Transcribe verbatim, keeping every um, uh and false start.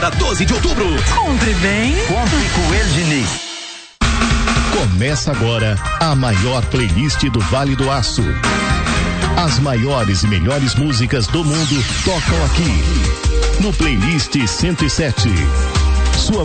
segunda, doze de outubro. Compre bem. Compre com El Diniz. Começa agora a maior playlist do Vale do Aço. As maiores e melhores músicas do mundo tocam aqui no Playlist cento e sete. Sua